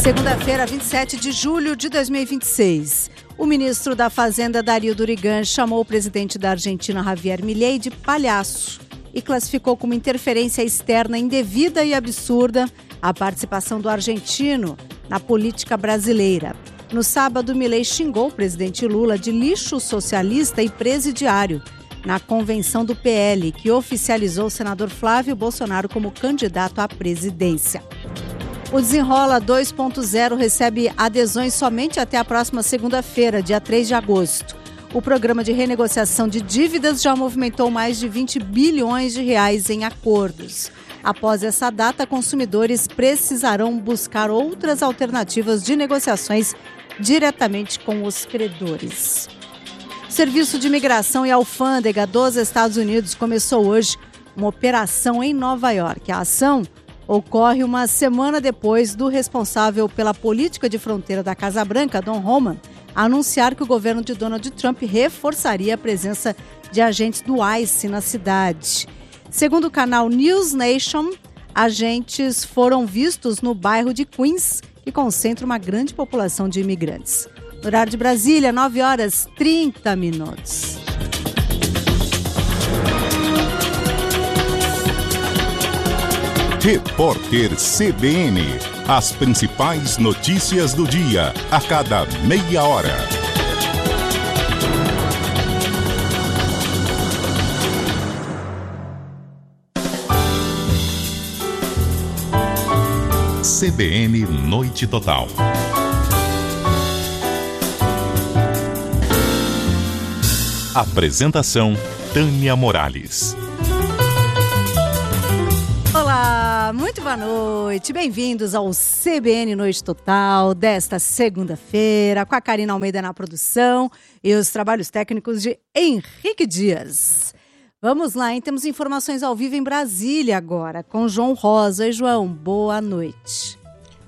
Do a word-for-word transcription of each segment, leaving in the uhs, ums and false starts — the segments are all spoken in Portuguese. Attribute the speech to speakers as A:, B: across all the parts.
A: Segunda-feira, vinte e sete de julho de dois mil e vinte e seis. O ministro da Fazenda, Dario Durigan, chamou o presidente da Argentina, Javier Milei, de palhaço e classificou como interferência externa indevida e absurda a participação do argentino na política brasileira. No sábado, Milei xingou o presidente Lula de lixo socialista e presidiário na convenção do P L, que oficializou o senador Flávio Bolsonaro como candidato à presidência. O Desenrola dois ponto zero recebe adesões somente até a próxima segunda-feira, dia três de agosto. O programa de renegociação de dívidas já movimentou mais de vinte bilhões de reais em acordos. Após essa data, consumidores precisarão buscar outras alternativas de negociações diretamente com os credores. O Serviço de Imigração e Alfândega dos Estados Unidos começou hoje uma operação em Nova York. A ação ocorre uma semana depois do responsável pela política de fronteira da Casa Branca, Don Roman, anunciar que o governo de Donald Trump reforçaria a presença de agentes do ICE na cidade. Segundo o canal News Nation, agentes foram vistos no bairro de Queens, que concentra uma grande população de imigrantes. No horário de Brasília, nove horas e trinta minutos.
B: Repórter C B N. As principais notícias do dia, a cada meia hora. C B N Noite Total. Apresentação: Tânia Morales.
A: Olá, muito boa noite. Bem-vindos ao C B N Noite Total desta segunda-feira, com a Karina Almeida na produção e os trabalhos técnicos de Henrique Dias. Vamos lá, hein? Temos informações ao vivo em Brasília agora, com João Rosa. Oi, João, boa noite.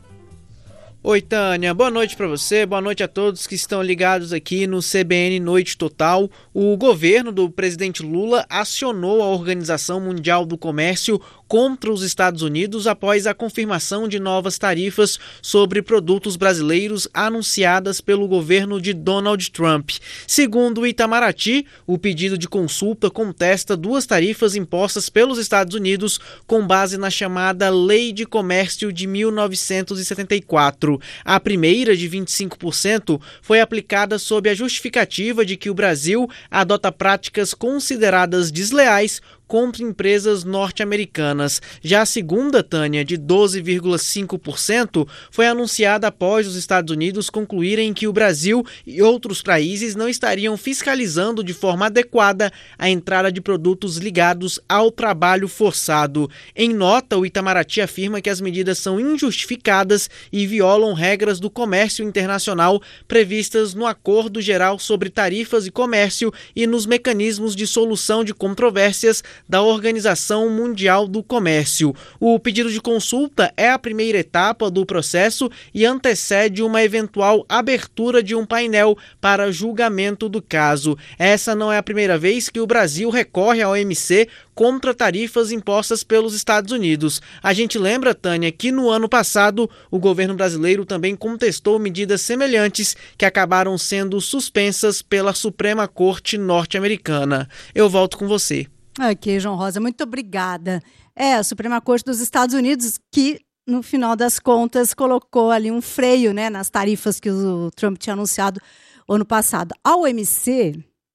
C: Oi, Tânia, boa noite para você, boa noite a todos que estão ligados aqui no C B N Noite Total. O governo do presidente Lula acionou a Organização Mundial do Comércio contra os Estados Unidos após a confirmação de novas tarifas sobre produtos brasileiros anunciadas pelo governo de Donald Trump. Segundo o Itamaraty, o pedido de consulta contesta duas tarifas impostas pelos Estados Unidos com base na chamada Lei de Comércio de mil novecentos e setenta e quatro. A primeira, de vinte e cinco por cento, foi aplicada sob a justificativa de que o Brasil adota práticas consideradas desleais contra empresas norte-americanas. Já a segunda, Tânia, de doze vírgula cinco por cento, foi anunciada após os Estados Unidos concluírem que o Brasil e outros países não estariam fiscalizando de forma adequada a entrada de produtos ligados ao trabalho forçado. Em nota, o Itamaraty afirma que as medidas são injustificadas e violam regras do comércio internacional previstas no Acordo Geral sobre Tarifas e Comércio e nos mecanismos de solução de controvérsias da Organização Mundial do Comércio. O pedido de consulta é a primeira etapa do processo e antecede uma eventual abertura de um painel para julgamento do caso. Essa não é a primeira vez que o Brasil recorre à O M C contra tarifas impostas pelos Estados Unidos. A gente lembra, Tânia, que no ano passado o governo brasileiro também contestou medidas semelhantes que acabaram sendo suspensas pela Suprema Corte norte-americana. Eu volto com você.
A: Ok, João Rosa, muito obrigada. É, a Suprema Corte dos Estados Unidos que, no final das contas, colocou ali um freio, né, nas tarifas que o Trump tinha anunciado ano passado. A O M C,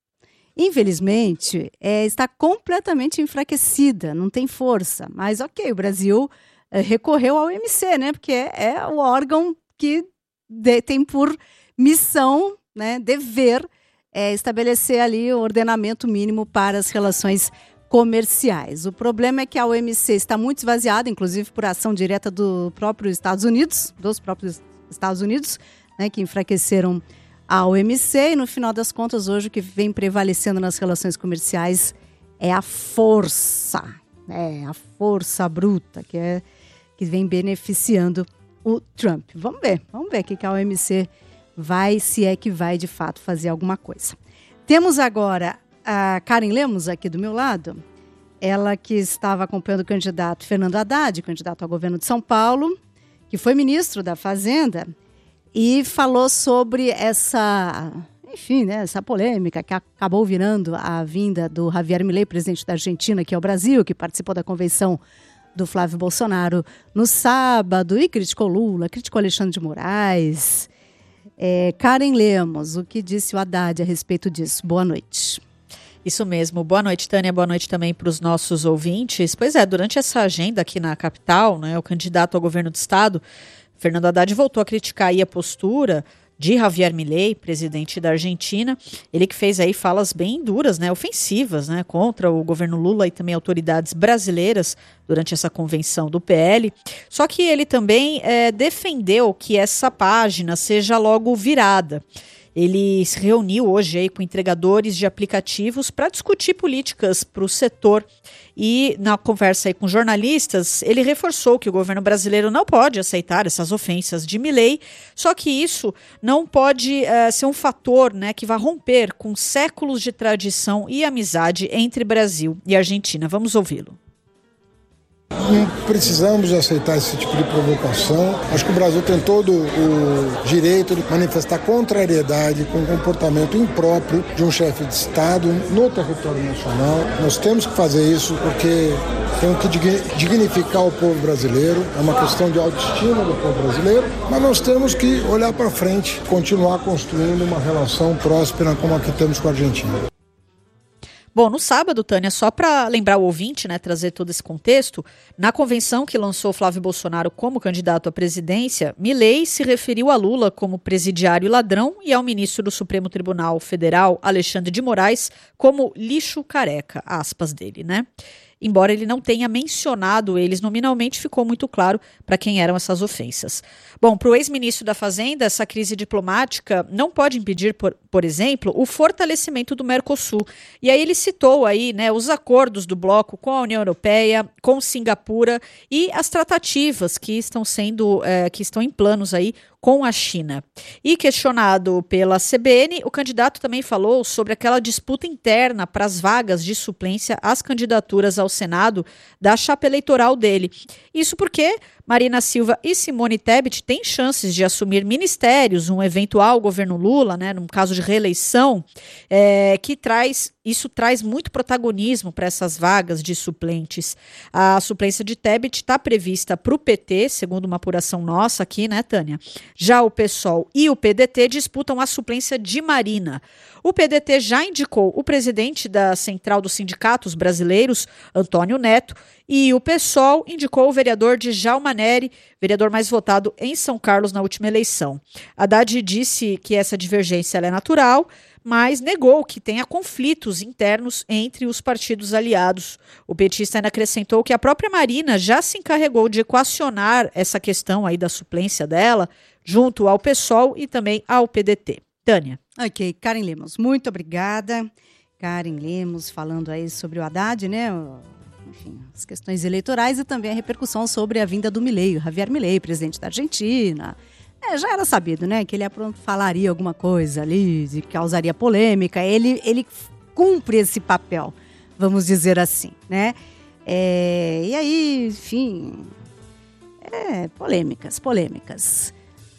A: infelizmente, é, está completamente enfraquecida, não tem força. Mas, ok, o Brasil é, recorreu à O M C, né, porque é, é o órgão que de, tem por missão, né, dever, é, estabelecer ali o ordenamento mínimo para as relações comerciais. O problema é que a O M C está muito esvaziada, inclusive por ação direta do próprio Estados Unidos, dos próprios Estados Unidos, né, que enfraqueceram a O M C, e no final das contas hoje o que vem prevalecendo nas relações comerciais é a força, é a força bruta que, é, que vem beneficiando o Trump. Vamos ver, vamos ver o que a O M C vai, se é que vai de fato fazer alguma coisa. Temos agora a Karen Lemos aqui do meu lado, ela que estava acompanhando o candidato Fernando Haddad, candidato ao governo de São Paulo, que foi ministro da Fazenda, e falou sobre essa, enfim, né, essa polêmica que acabou virando a vinda do Javier Milei, presidente da Argentina, aqui ao Brasil, que participou da convenção do Flávio Bolsonaro no sábado e criticou Lula, criticou Alexandre de Moraes. É, Karen Lemos, o que disse o Haddad a respeito disso? Boa noite.
D: Isso mesmo. Boa noite, Tânia. Boa noite também para os nossos ouvintes. Pois é, durante essa agenda aqui na capital, né, o candidato ao governo do estado, Fernando Haddad, voltou a criticar aí a postura de Javier Milei, presidente da Argentina. Ele que fez aí falas bem duras, né, ofensivas, né, contra o governo Lula e também autoridades brasileiras durante essa convenção do P L. Só que ele também é, defendeu que essa página seja logo virada. Ele se reuniu hoje aí com entregadores de aplicativos para discutir políticas para o setor e na conversa aí com jornalistas, ele reforçou que o governo brasileiro não pode aceitar essas ofensas de Milei, só que isso não pode uh, ser um fator, né, que vá romper com séculos de tradição e amizade entre Brasil e Argentina. Vamos ouvi-lo.
E: Não precisamos aceitar esse tipo de provocação. Acho que o Brasil tem todo o direito de manifestar contrariedade com o comportamento impróprio de um chefe de Estado no território nacional. Nós temos que fazer isso porque temos que dignificar o povo brasileiro. É uma questão de autoestima do povo brasileiro, mas nós temos que olhar para frente, continuar construindo uma relação próspera como a que temos com a Argentina.
D: Bom, no sábado, Tânia, só para lembrar o ouvinte, né, trazer todo esse contexto, na convenção que lançou Flávio Bolsonaro como candidato à presidência, Milei se referiu a Lula como presidiário ladrão e ao ministro do Supremo Tribunal Federal, Alexandre de Moraes, como lixo careca, aspas dele, né? Embora ele não tenha mencionado eles nominalmente, ficou muito claro para quem eram essas ofensas. Bom, para o ex-ministro da Fazenda, essa crise diplomática não pode impedir, por, por exemplo, o fortalecimento do Mercosul. E aí ele citou aí, né, os acordos do bloco com a União Europeia, com Singapura e as tratativas que estão sendo, é, que estão em planos aí com a China. E questionado pela C B N, o candidato também falou sobre aquela disputa interna para as vagas de suplência às candidaturas ao Senado da chapa eleitoral dele. Isso porque Marina Silva e Simone Tebet têm chances de assumir ministérios, um eventual governo Lula, né, num caso de reeleição, é, que traz, isso traz muito protagonismo para essas vagas de suplentes. A suplência de Tebet está prevista para o P T, segundo uma apuração nossa aqui, né, Tânia? Já o PSOL e o P D T disputam a suplência de Marina. O P D T já indicou o presidente da Central dos Sindicatos Brasileiros, Antônio Neto, e o PSOL indicou o vereador Djalma Neri, vereador mais votado em São Carlos na última eleição. Haddad disse que essa divergência ela é natural, mas negou que tenha conflitos internos entre os partidos aliados. O petista ainda acrescentou que a própria Marina já se encarregou de equacionar essa questão aí da suplência dela, junto ao PSOL e também ao P D T. Tânia.
A: Ok, Karen Lemos, muito obrigada. Karen Lemos falando aí sobre o Haddad, né? Enfim, as questões eleitorais e também a repercussão sobre a vinda do Milei, Javier Milei, presidente da Argentina. É, já era sabido, né, que ele falaria alguma coisa ali, de, causaria polêmica. Ele, ele cumpre esse papel, vamos dizer assim, né? É, e aí, enfim, é, polêmicas, polêmicas.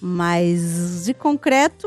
A: Mas, de concreto,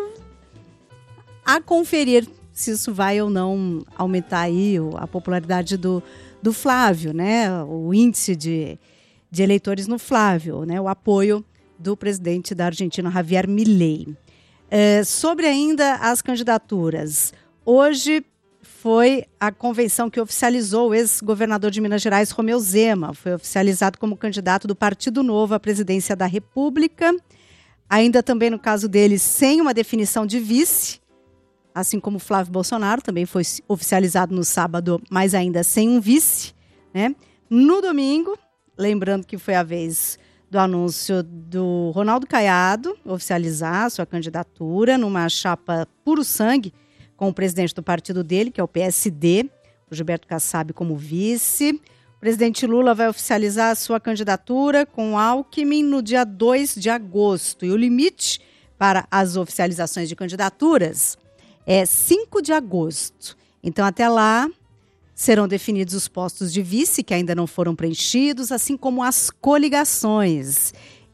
A: a conferir se isso vai ou não aumentar aí a popularidade do, do Flávio, né? O índice de, de eleitores no Flávio, né? O apoio do presidente da Argentina, Javier Milei. É, sobre ainda as candidaturas. Hoje foi a convenção que oficializou o ex-governador de Minas Gerais, Romeu Zema. Foi oficializado como candidato do Partido Novo à presidência da República. Ainda também no caso dele, sem uma definição de vice, assim como Flávio Bolsonaro, também foi oficializado no sábado, mas ainda sem um vice, né? No domingo, lembrando que foi a vez do anúncio do Ronaldo Caiado oficializar sua candidatura numa chapa puro sangue com o presidente do partido dele, que é o P S D, o Gilberto Kassab, como vice. O presidente Lula vai oficializar a sua candidatura com Alckmin no dia dois de agosto. E o limite para as oficializações de candidaturas é cinco de agosto. Então, até lá, serão definidos os postos de vice, que ainda não foram preenchidos, assim como as coligações.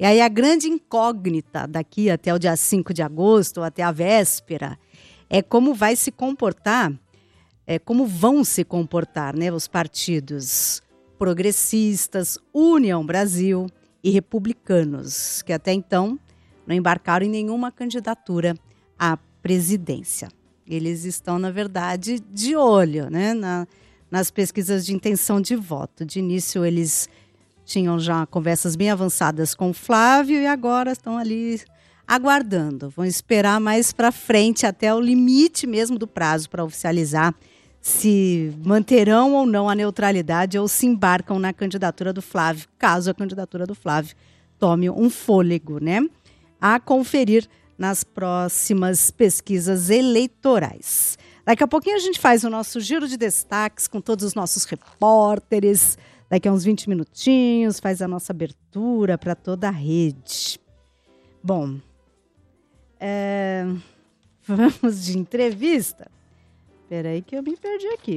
A: E aí a grande incógnita daqui até o dia cinco de agosto, ou até a véspera, é como vai se comportar, é, como vão se comportar, né, os partidos progressistas, União Brasil e republicanos, que até então não embarcaram em nenhuma candidatura à presidência. Eles estão, na verdade, de olho, né, na, nas pesquisas de intenção de voto. De início, eles tinham já conversas bem avançadas com o Flávio e agora estão ali aguardando. Vão esperar mais para frente, até o limite mesmo do prazo para oficializar se manterão ou não a neutralidade ou se embarcam na candidatura do Flávio, caso a candidatura do Flávio tome um fôlego, né? A conferir nas próximas pesquisas eleitorais. Daqui a pouquinho a gente faz o nosso giro de destaques com todos os nossos repórteres. Daqui a uns vinte minutinhos, faz a nossa abertura para toda a rede. Bom, é... vamos de entrevista. Espera aí que eu me perdi aqui.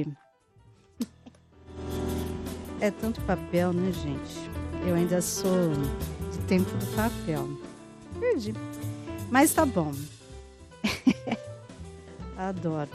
A: É tanto papel, né, gente? Eu ainda sou de tempo do papel. Perdi. Mas tá bom. Adoro.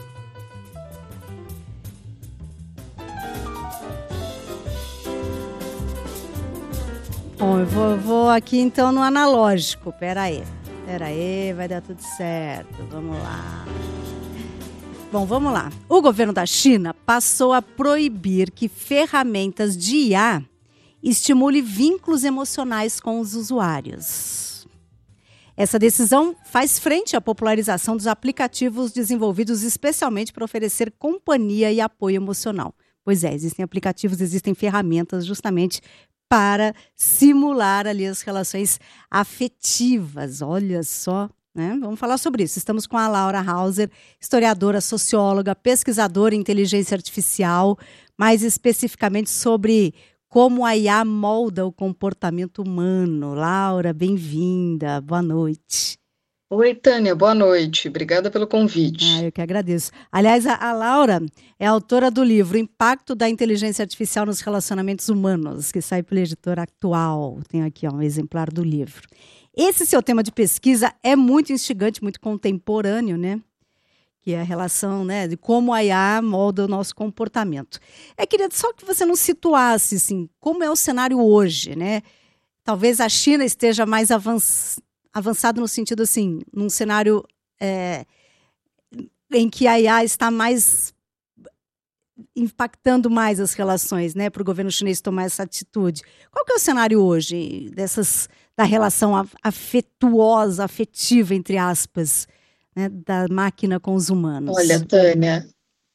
A: Bom, eu vou, vou aqui então no analógico. Pera aí. Pera aí, vai dar tudo certo. Vamos lá. Bom, vamos lá. O governo da China passou a proibir que ferramentas de I A estimule vínculos emocionais com os usuários. Essa decisão faz frente à popularização dos aplicativos desenvolvidos especialmente para oferecer companhia e apoio emocional. Pois é, existem aplicativos, existem ferramentas justamente para simular ali as relações afetivas. Olha só. Né? Vamos falar sobre isso. Estamos com a Laura Hauser, historiadora, socióloga, pesquisadora em inteligência artificial, mais especificamente sobre como a I A molda o comportamento humano. Laura, bem-vinda, boa noite.
F: Oi, Tânia, boa noite. Obrigada pelo convite.
A: Ah, eu que agradeço. Aliás, a, a Laura é autora do livro Impacto da Inteligência Artificial nos Relacionamentos Humanos, que sai pela editora Atual. Tenho aqui ó, um exemplar do livro. Esse seu tema de pesquisa é muito instigante, muito contemporâneo, né? Que é a relação, né, de como a I A molda o nosso comportamento. É, queria só que você nos situasse, assim, como é o cenário hoje, né? Talvez a China esteja mais avanç... avançado no sentido, assim, num cenário é, em que a I A está mais impactando mais as relações, né, para o governo chinês tomar essa atitude. Qual que é o cenário hoje dessas, da relação afetuosa, afetiva, entre aspas, né, da máquina com os humanos?
F: Olha, Tânia,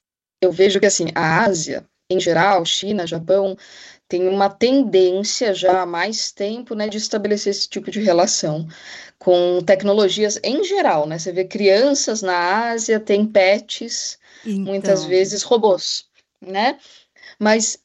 F: eu vejo que assim, a Ásia, em geral, China, Japão, tem uma tendência já há mais tempo, né, de estabelecer esse tipo de relação com tecnologias em geral, né? Você vê crianças na Ásia, tem pets, então... muitas vezes robôs, né? Mas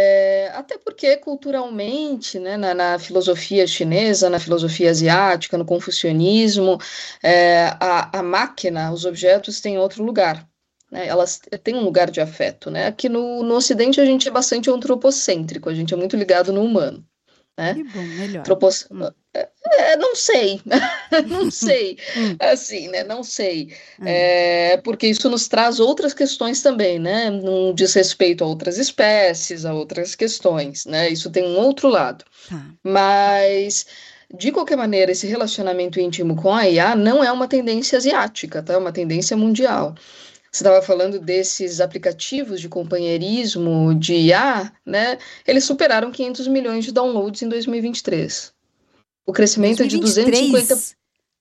F: é, até porque culturalmente, né, na, na filosofia chinesa, na filosofia asiática, no confucionismo, é, a, a máquina, os objetos têm outro lugar. Né, elas têm um lugar de afeto, né? Aqui no, no Ocidente a gente é bastante antropocêntrico, a gente é muito ligado no humano, né?
A: Que bom, melhor.
F: Antropos...
A: Hum.
F: É, é, não sei, não sei, assim, né? Não sei, hum. é, porque isso nos traz outras questões também, né? Não diz respeito a outras espécies, a outras questões, né? Isso tem um outro lado,
A: ah.
F: mas... De qualquer maneira, esse relacionamento íntimo com a I A não é uma tendência asiática, tá? É uma tendência mundial. Você estava falando desses aplicativos de companheirismo de I A, né? Eles superaram quinhentos milhões de downloads em dois mil e vinte e três. O crescimento
A: dois mil e vinte e três?
F: é de duzentos e cinquenta...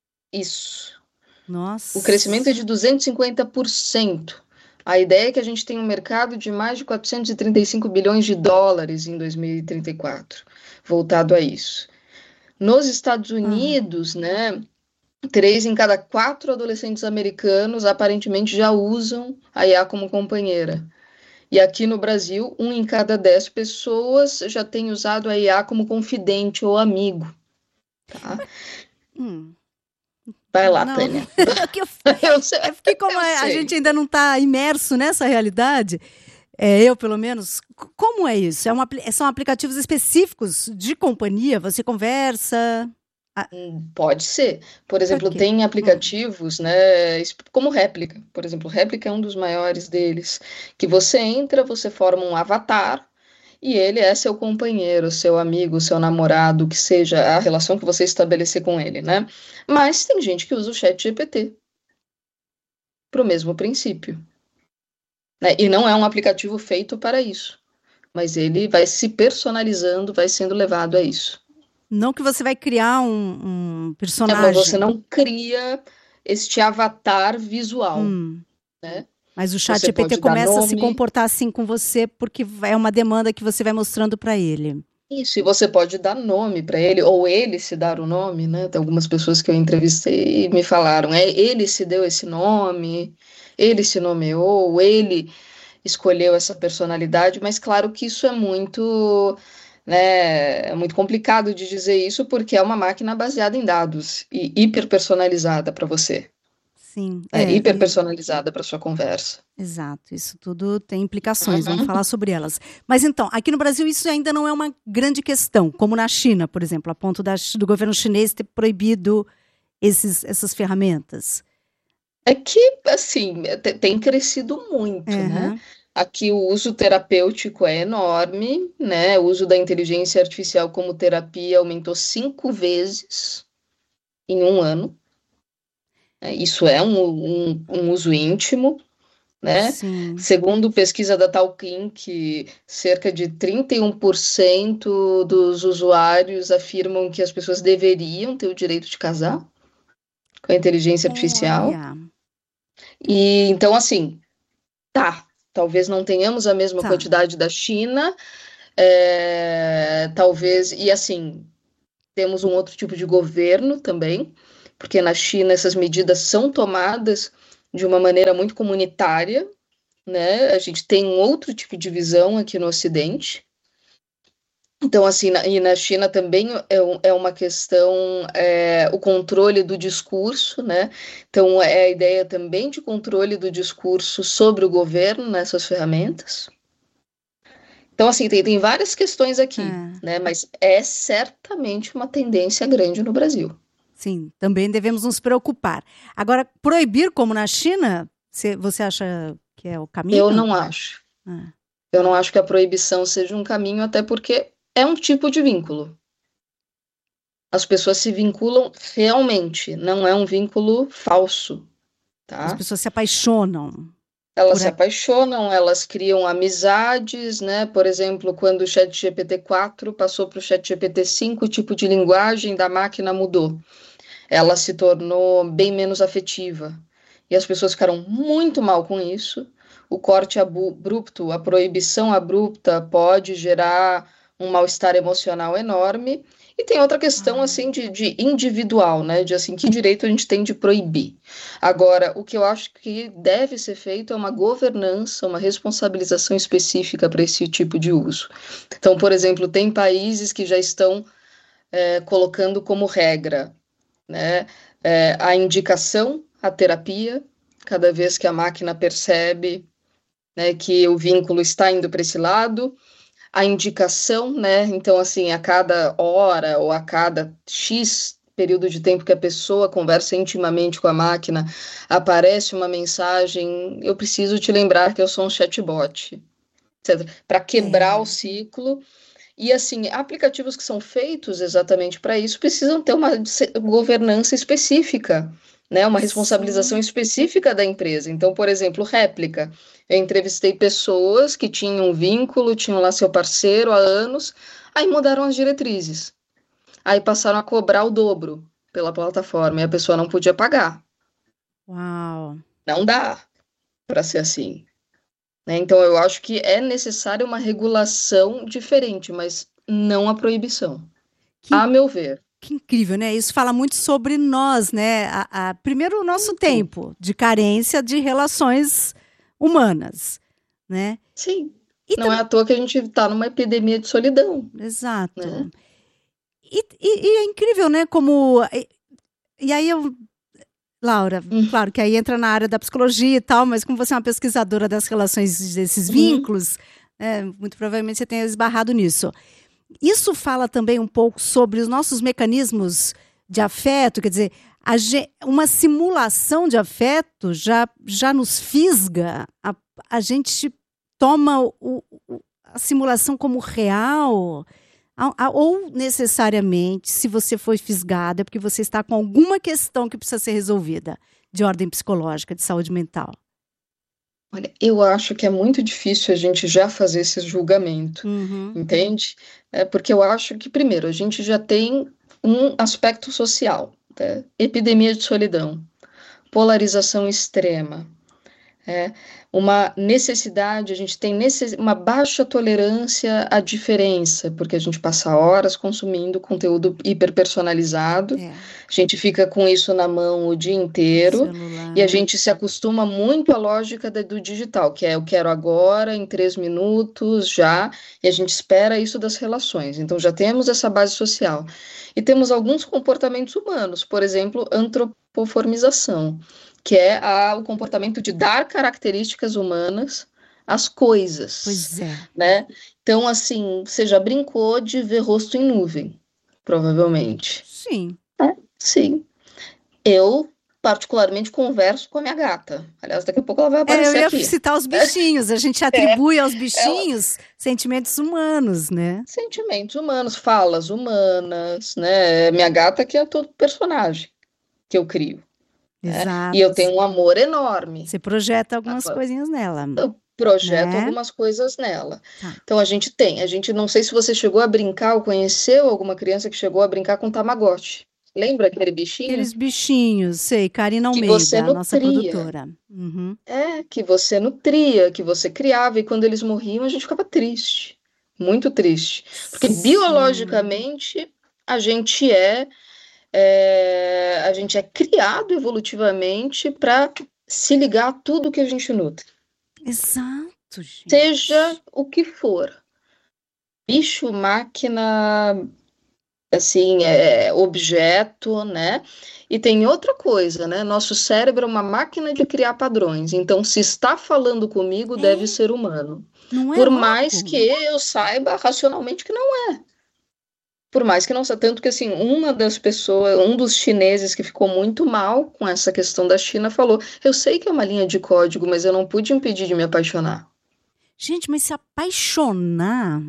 F: Isso.
A: Nossa.
F: O crescimento é de duzentos e cinquenta por cento. A ideia é que a gente tem um mercado de mais de quatrocentos e trinta e cinco bilhões de dólares em dois mil e trinta e quatro, voltado a isso. Nos Estados Unidos, uhum. né? Três em cada quatro adolescentes americanos aparentemente já usam a I A como companheira. E aqui no Brasil, um em cada dez pessoas já tem usado a I A como confidente ou amigo. Tá?
A: Hum.
F: Vai lá,
A: não.
F: Tânia.
A: eu, eu, sei, é porque como a, a gente ainda não está imerso nessa realidade, é, eu pelo menos, como é isso? É uma, são aplicativos específicos de companhia? Você conversa... Ah,
F: Pode ser. Por exemplo,
A: por quê?
F: tem
A: Hum,
F: aplicativos, né, es- como Réplica. Por exemplo, Réplica é um dos maiores deles, que você entra, você forma um avatar e ele é seu companheiro, seu amigo, seu namorado, que seja a relação que você estabelecer com ele, né? Mas tem gente que usa o chat G P T para o mesmo princípio, né? E não é um aplicativo feito para isso, mas ele vai se personalizando, vai sendo levado a isso.
A: não que você vai criar um, um
F: É, mas você
A: personagem.
F: não cria este avatar visual,
A: Hum,
F: né?
A: mas o chat
F: Você
A: G P T
F: pode dar
A: começa a se
F: nome,
A: comportar assim com você porque é uma demanda que você vai mostrando para ele.
F: isso, e você pode dar nome para ele, ou ele se dar o nome, né? Tem algumas pessoas que eu entrevistei e me falaram, é, ele se deu esse nome, ele se nomeou, ele escolheu essa personalidade, mas claro que isso é muito, né, é muito complicado de dizer isso porque é uma máquina baseada em dados e hiper personalizada para você,
A: Sim,
F: né?
A: é,
F: Hiper
A: e-
F: personalizada para sua conversa.
A: exato. Isso tudo tem implicações, vamos
F: Uhum.
A: falar sobre elas. Mas então, aqui no Brasil isso ainda não é uma grande questão, como na China, por exemplo, a ponto da, do governo chinês ter proibido esses, essas ferramentas.
F: É que, assim, te- tem crescido muito, né?
A: Aham.
F: Aqui o uso terapêutico é enorme, né? O uso da inteligência artificial como terapia aumentou cinco vezes em um ano, né? Isso é um, um, um uso íntimo, né?
A: Sim.
F: Segundo pesquisa da Talkin, que cerca de trinta e um por cento dos usuários afirmam que as pessoas deveriam ter o direito de casar com a inteligência artificial.
A: Olha,
F: E então, assim, tá, talvez não tenhamos a mesma
A: tá.
F: quantidade da China, é, talvez, e assim, temos um outro tipo de governo também, porque na China essas medidas são tomadas de uma maneira muito comunitária, né? A gente tem um outro tipo de visão aqui no Ocidente. Então, assim, na, e na China também é, um- é uma questão, é, o controle do discurso, né? Então, é a ideia também de controle do discurso sobre o governo nessas ferramentas. Então, assim, tem, tem várias questões aqui,
A: É,
F: né? Mas é certamente uma tendência grande no Brasil.
A: sim, também devemos nos preocupar. Agora, proibir como na China, você você acha que é o
F: Eu
A: caminho?
F: não acho.
A: É.
F: Eu não acho que a proibição seja um caminho, até porque é um tipo de vínculo. As pessoas se vinculam realmente, não é um vínculo falso,
A: As
F: tá?
A: pessoas se apaixonam
F: Elas
A: por
F: se
A: a...
F: apaixonam, elas criam amizades, né? Por exemplo, quando o Chat G P T quatro passou para o Chat G P T cinco, o tipo de linguagem da máquina mudou. Ela se tornou bem menos afetiva. E as pessoas ficaram muito mal com isso. O corte abrupto, a proibição abrupta pode gerar um mal-estar emocional enorme. E tem outra questão, assim, de, de individual, né? De, assim, que direito a gente tem de proibir. Agora, o que eu acho que deve ser feito é uma governança, uma responsabilização específica para esse tipo de uso. Então, por exemplo, tem países que já estão é, colocando como regra, né, é, a indicação à terapia, cada vez que a máquina percebe, né, que o vínculo está indo para esse lado, a indicação, né, então assim, a cada hora ou a cada X período de tempo que a pessoa conversa intimamente com a máquina, aparece uma mensagem, eu preciso te lembrar que eu sou um chatbot, etcétera, para quebrar
A: É,
F: o ciclo. E assim, aplicativos que são feitos exatamente para isso precisam ter uma governança específica, né? Uma responsabilização
A: sim.
F: específica da empresa. Então, por exemplo, Réplica. Eu entrevistei pessoas que tinham um vínculo, tinham lá seu parceiro há anos, aí mudaram as diretrizes. Aí passaram a cobrar o dobro pela plataforma e a pessoa não podia pagar.
A: Uau.
F: Não dá para ser assim, né? Então, eu acho que é necessária uma regulação diferente, mas não a proibição.
A: Que,
F: A meu ver.
A: que incrível, né? Isso fala muito sobre nós, né? A, a- primeiro, o nosso
F: Muito.
A: tempo de carência de relações humanas, né?
F: Sim.
A: E
F: Não é
A: tam-
F: à toa que a gente está numa epidemia de solidão,
A: Exato.
F: né?
A: E, e- e é incrível, né? Como. E, e aí eu. Laura,
F: Uhum.
A: claro que aí entra na área da psicologia e tal, mas como você é uma pesquisadora das relações, desses vínculos, né, muito provavelmente você tenha esbarrado nisso. Isso fala também um pouco sobre os nossos mecanismos de afeto, quer dizer, a ge- uma simulação de afeto já, já nos fisga, a, a gente toma o, o- a simulação como real, a- a- ou necessariamente, se você foi fisgada, é porque você está com alguma questão que precisa ser resolvida, de ordem psicológica, de saúde mental.
F: Olha, eu acho que é muito difícil a gente já fazer esse julgamento,
A: Uhum.
F: entende? É porque eu acho que, primeiro, a gente já tem um aspecto social, né? Epidemia de solidão, polarização extrema, é, uma necessidade, a gente tem necess... uma baixa tolerância à diferença, porque a gente passa horas consumindo conteúdo hiperpersonalizado,
A: É,
F: a gente fica com isso na mão o dia inteiro,
A: celular.
F: e a gente se acostuma muito à lógica da- do digital, que é eu quero agora, em três minutos, já, e a gente espera isso das relações. Então já temos essa base social. E temos alguns comportamentos humanos, por exemplo, antropoformização, que é a- o comportamento de dar características humanas às coisas,
A: Pois é.
F: né? Então, assim, você já brincou de ver rosto em nuvem, provavelmente.
A: Sim.
F: Sim. Eu, particularmente, converso com a minha gata. Aliás, daqui a pouco ela vai
A: É, eu
F: aparecer
A: ia
F: aqui.
A: citar os bichinhos. A gente atribui aos bichinhos sentimentos humanos, né?
F: Sentimentos humanos, falas humanas, né? Minha gata que é todo personagem que eu crio. né?
A: Exato.
F: E eu tenho um amor enorme.
A: Você projeta algumas
F: Agora,
A: coisinhas nela.
F: eu projeto
A: né?
F: algumas coisas nela.
A: Tá.
F: Então a gente tem, a gente não sei se você chegou a brincar ou conheceu alguma criança que chegou a brincar com Tamagotchi. Lembra aquele bichinho?
A: Aqueles bichinhos, sei, Karina
F: Que
A: Almeida,
F: você
A: a nossa
F: nutria.
A: produtora. Uhum.
F: É, que você nutria, que você criava, e quando eles morriam a gente ficava triste. Muito triste. Porque
A: Sim.
F: biologicamente a gente é, é, a gente é criado evolutivamente para se ligar a tudo que a gente nutre.
A: Exato, gente.
F: Seja o que for. Bicho, máquina, assim, é, objeto, né? E tem outra coisa, né? Nosso cérebro é uma máquina de criar padrões. Então, se está falando comigo,
A: É.
F: deve ser humano.
A: Não é
F: Por
A: louco?
F: mais que eu saiba racionalmente que não é. Por mais que não seja. Tanto que, assim, uma das pessoas, um dos chineses que ficou muito mal com essa questão da China falou: eu sei que é uma linha de código, mas eu não pude impedir de me apaixonar.
A: Gente, mas se apaixonar.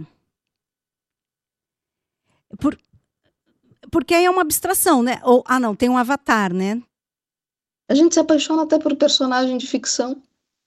A: Por... Porque aí é uma abstração, né? Ou, ah, não, tem um avatar, né?
F: A gente se apaixona até por personagem de ficção.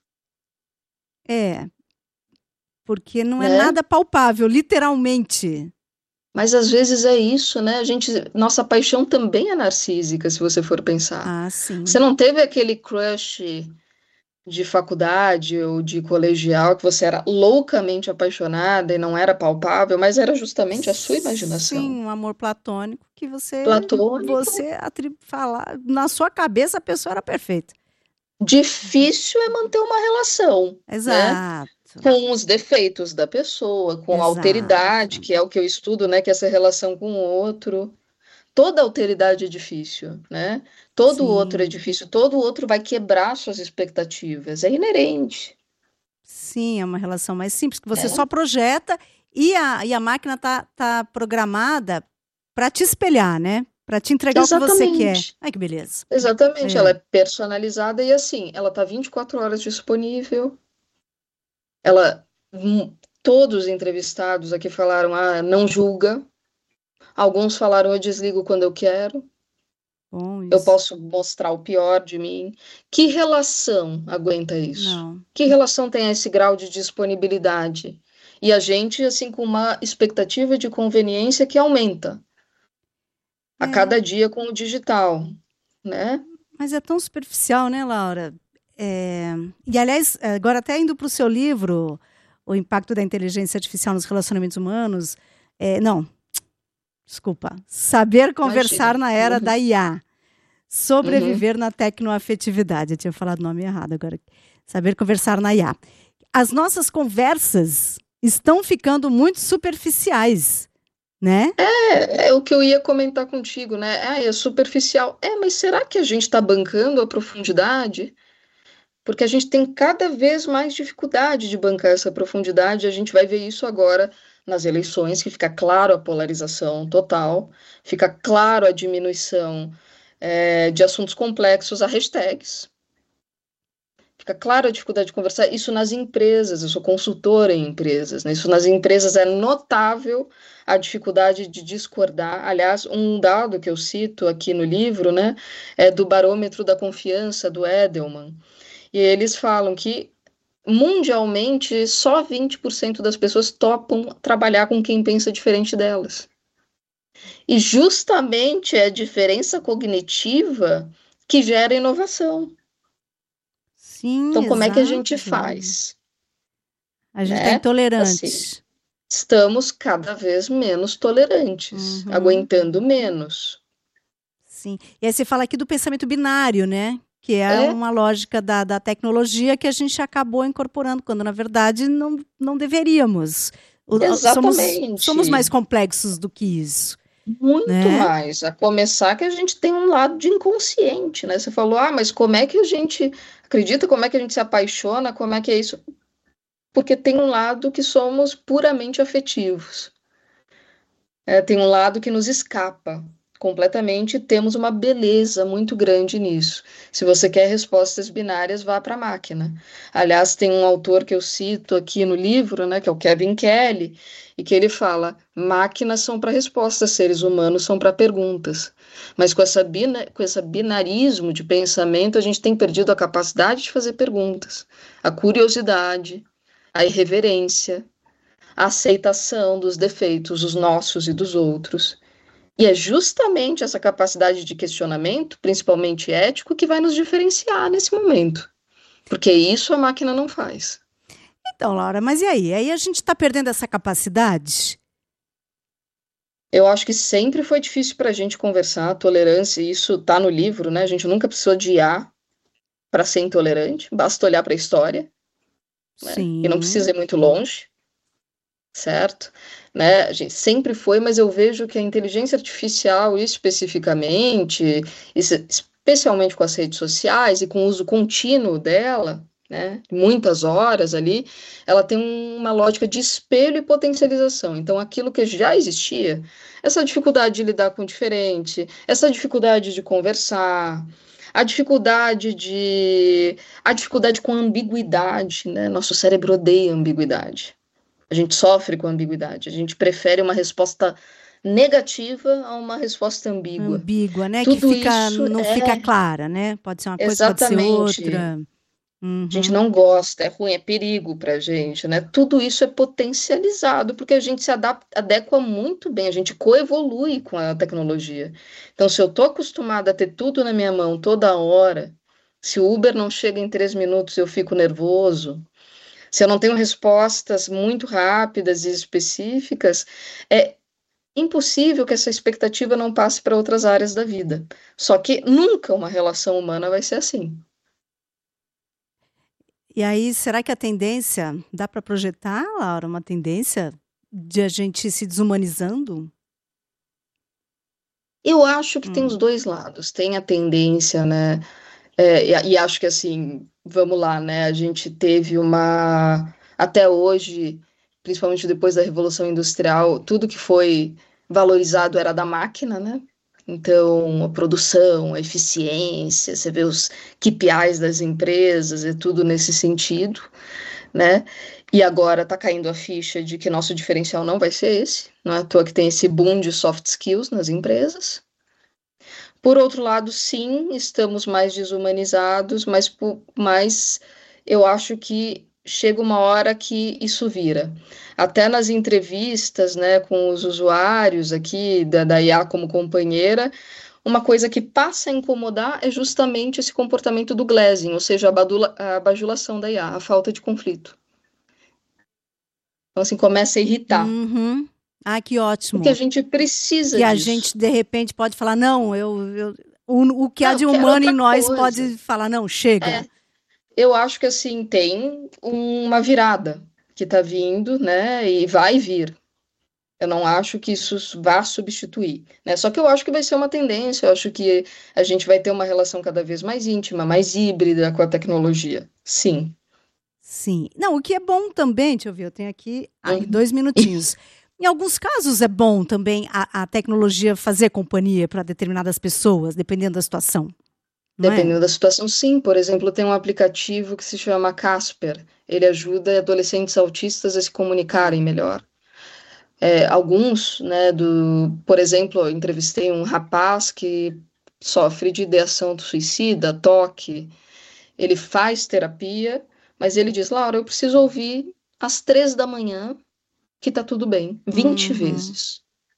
A: É. Porque não é
F: Né?
A: nada palpável, literalmente.
F: Mas às vezes é isso, né? A gente, nossa paixão também é narcísica, se você for pensar.
A: Ah, sim.
F: Você não teve aquele crush de faculdade ou de colegial que você era loucamente apaixonada e não era palpável, mas era justamente a sua imaginação.
A: Sim, um amor platônico que você,
F: Platônico.
A: você atribui, falar, na sua cabeça a pessoa era perfeita.
F: Difícil é manter uma relação, né?
A: Exato.
F: Com os defeitos da pessoa, com a
A: Exato.
F: alteridade, que é o que eu estudo, né? Que é essa relação com o outro. Toda alteridade é difícil, né? Todo
A: Sim.
F: outro é difícil, todo outro vai quebrar suas expectativas, é inerente.
A: Sim, é uma relação mais simples, que você
F: É.
A: só projeta e a, e a máquina tá, tá programada para te espelhar, né? Para te entregar o que você quer.
F: Exatamente.
A: Ai, que beleza.
F: Exatamente,
A: É.
F: ela é personalizada e assim, ela tá vinte e quatro horas disponível. Ela, hum, todos os entrevistados aqui falaram, ah, não julga. Alguns falaram, eu desligo quando eu quero.
A: Bom,
F: Eu
A: isso.
F: posso mostrar o pior de mim. Que relação aguenta isso?
A: Não.
F: Que relação tem esse grau de disponibilidade? E a gente, assim, com uma expectativa de conveniência que aumenta a
A: É.
F: cada dia com o digital, né?
A: Mas é tão superficial, né, Laura? É, E, aliás, agora até indo para o seu livro, O Impacto da Inteligência Artificial nos Relacionamentos Humanos, é, não, desculpa, Saber Conversar
F: Imagina.
A: na Era
F: Uhum.
A: da I A, Sobreviver na Tecnoafetividade. Eu tinha falado o nome errado agora. Saber Conversar na I A. As nossas conversas estão ficando muito superficiais, né?
F: É, é o que eu ia comentar contigo, né? Ah, é superficial. É, mas será que a gente está bancando a profundidade? Porque a gente tem cada vez mais dificuldade de bancar essa profundidade. A gente vai ver isso agora nas eleições, que fica claro a polarização total, fica claro a diminuição é, de assuntos complexos a hashtags. Fica claro a dificuldade de conversar. Isso nas empresas, eu sou consultora em empresas, né? Isso nas empresas é notável a dificuldade de discordar. Aliás, um dado que eu cito aqui no livro, né, é do barômetro da confiança do Edelman. E eles falam que, mundialmente, só vinte por cento das pessoas topam trabalhar com quem pensa diferente delas. E justamente é a diferença cognitiva que gera inovação.
A: Sim,
F: Então, como é que a
A: exato.
F: gente faz?
A: A gente
F: né?
A: está intolerante.
F: Assim, estamos cada vez menos tolerantes,
A: Uhum.
F: aguentando menos.
A: Sim. E aí você fala aqui do pensamento binário, né? Que é,
F: É.
A: uma lógica da, da tecnologia que a gente acabou incorporando, quando na verdade não, não deveríamos. O- Somos,
F: Exatamente.
A: somos mais complexos do que isso.
F: Muito
A: né?
F: mais. A começar que a gente tem um lado de inconsciente, né? Você falou, ah, mas como é que a gente acredita, como é que a gente se apaixona, como é que é isso? Porque tem um lado que somos puramente afetivos. É, tem um lado que nos escapa completamente, e temos uma beleza muito grande nisso. Se você quer respostas binárias, vá para a máquina. Aliás, tem um autor que eu cito aqui no livro, né, que é o Kevin Kelly, e que ele fala: máquinas são para respostas, seres humanos são para perguntas. Mas com essa bina, com esse binarismo de pensamento, a gente tem perdido a capacidade de fazer perguntas, a curiosidade, a irreverência, a aceitação dos defeitos, os nossos e dos outros. E é justamente essa capacidade de questionamento, principalmente ético, que vai nos diferenciar nesse momento. Porque isso a máquina não faz.
A: Então, Laura, mas e aí? Aí a gente está perdendo essa capacidade?
F: Eu acho que sempre foi difícil para a gente conversar, tolerância, e isso está no livro, né? A gente nunca precisou de I A para ser intolerante, basta olhar para a história, né?
A: Sim.
F: E não precisa ir muito longe, certo? Né? A gente sempre foi, mas eu vejo que a inteligência artificial, especificamente, esse- especialmente com as redes sociais e com o uso contínuo dela, né, muitas horas ali, ela tem uma lógica de espelho e potencialização. Então, aquilo que já existia, essa dificuldade de lidar com o diferente, essa dificuldade de conversar, a dificuldade de, a dificuldade com a ambiguidade, né? Nosso cérebro odeia ambiguidade. A gente sofre com ambiguidade, a gente prefere uma resposta negativa a uma resposta ambígua.
A: Ambígua, né?
F: Tudo
A: que fica,
F: isso
A: não
F: é-
A: fica clara, né? Pode ser uma coisa,
F: Exatamente.
A: pode ser outra. Uhum.
F: A gente não gosta, é ruim, é perigo pra gente, né? Tudo isso é potencializado porque a gente se adapta, adequa muito bem, a gente coevolui com a tecnologia. Então, se eu tô acostumada a ter tudo na minha mão toda hora, se o Uber não chega em três minutos, eu fico nervoso. Se eu não tenho respostas muito rápidas e específicas, é impossível que essa expectativa não passe para outras áreas da vida. Só que nunca uma relação humana vai ser assim.
A: E aí, será que a tendência, dá para projetar, Laura, uma tendência de a gente se desumanizando?
F: Eu acho que tem
A: Hum.
F: os dois lados. Tem a tendência, né? É, e, e acho que assim, vamos lá, né? A gente teve uma. Até hoje, principalmente depois da Revolução Industrial, tudo que foi valorizado era da máquina, né? Então, a produção, a eficiência, você vê os K P Is das empresas, é tudo nesse sentido, né? E agora está caindo a ficha de que nosso diferencial não vai ser esse, não é à toa que tem esse boom de soft skills nas empresas. Por outro lado, sim, estamos mais desumanizados, mas, pu- mas eu acho que chega uma hora que isso vira. Até nas entrevistas, né, com os usuários aqui da, da I A como companheira, uma coisa que passa a incomodar é justamente esse comportamento do glazing, ou seja, a, badula- a bajulação da I A, a falta de conflito. Então, assim, começa a irritar,
A: Uhum. Ah, que ótimo.
F: porque a gente precisa
A: Que a
F: disso.
A: gente, de repente, pode falar, não, eu, eu- o, o que há
F: Não,
A: de
F: eu quero
A: humano em
F: outra
A: nós
F: coisa.
A: pode falar, não, chega.
F: É. Eu acho que assim tem uma virada que está vindo, né? E vai vir. Eu não acho que isso vá substituir, né? Só que eu acho que vai ser uma tendência. Eu acho que a gente vai ter uma relação cada vez mais íntima, mais híbrida com a tecnologia. Sim.
A: Sim. Não, o que é bom também, deixa eu ver, eu tenho aqui ah, dois minutinhos. Em alguns casos é bom também a, a tecnologia fazer companhia para determinadas pessoas, dependendo da situação.
F: Dependendo é? da situação, sim. Por exemplo, tem um aplicativo que se chama Casper. Ele ajuda adolescentes autistas a se comunicarem melhor. É, alguns, né, do, por exemplo, eu entrevistei um rapaz que sofre de ideação suicida, toque. Ele faz terapia, mas ele diz, Laura, eu preciso ouvir às três da manhã que tá tudo bem, vinte uhum. vezes.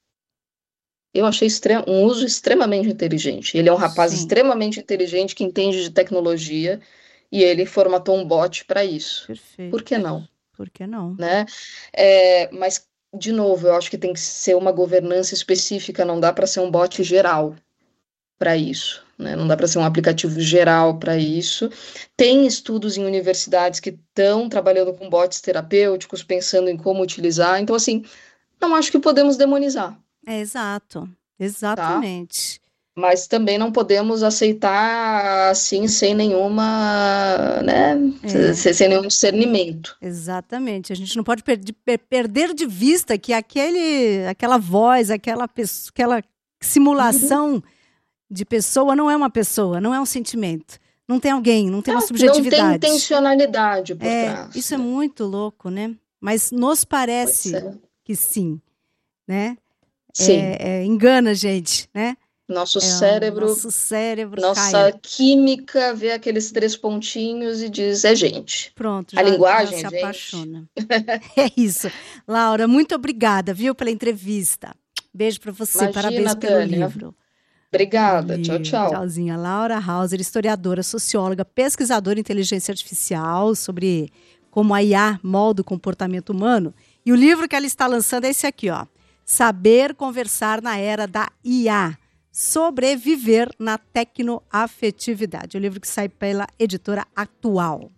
F: Eu achei extrem, um uso extremamente inteligente. Ele é um rapaz Sim. extremamente inteligente que entende de tecnologia e ele formatou um bot para isso.
A: Perfeito.
F: Por que não?
A: Por que não?
F: Né? É, mas, de novo, eu acho que tem que ser uma governança específica, não dá para ser um bot geral para isso. Né? Não dá para ser um aplicativo geral para isso. Tem estudos em universidades que estão trabalhando com bots terapêuticos, pensando em como utilizar. Então, assim, não acho que podemos demonizar.
A: É, exato, exatamente.
F: Tá? Mas também não podemos aceitar assim, sem nenhuma, né, é. sem nenhum discernimento.
A: Exatamente, a gente não pode per- per- perder de vista que aquele, aquela voz, aquela, pessoa, aquela simulação uhum. de pessoa não é uma pessoa, não é um sentimento. Não tem alguém, não tem não, uma subjetividade.
F: Não tem intencionalidade por
A: é,
F: trás.
A: Isso né? é muito louco, né? Mas nos parece é. que sim, né?
F: Sim.
A: É, é, engana a gente, né?
F: Nosso
A: é,
F: cérebro,
A: nosso cérebro
F: nossa
A: cai.
F: química vê aqueles três pontinhos e diz, é gente.
A: Pronto,
F: já, a linguagem
A: já se
F: é
A: apaixona. É isso. Laura, muito obrigada, viu, pela entrevista. Beijo para você,
F: Imagina,
A: parabéns pelo
F: Tânia.
A: livro.
F: Obrigada, tchau, tchau.
A: Tchauzinha. Laura Hauser, historiadora, socióloga, pesquisadora em inteligência artificial, sobre como a I A molda o comportamento humano. E o livro que ela está lançando é esse aqui, ó. Saber conversar na era da I A. Sobreviver na tecnoafetividade. O livro que sai pela editora Atual.